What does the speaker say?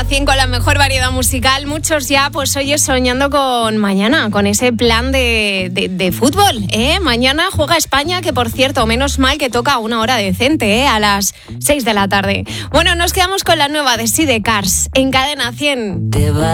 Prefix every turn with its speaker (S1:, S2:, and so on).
S1: 100 con la mejor variedad musical. Muchos ya, pues hoy soñando con mañana, con ese plan de fútbol, ¿eh? Mañana juega España, que por cierto, menos mal que toca a una hora decente, ¿eh? A las 6 de la tarde. Bueno, nos quedamos con la nueva de Sidecars en Cadena 100.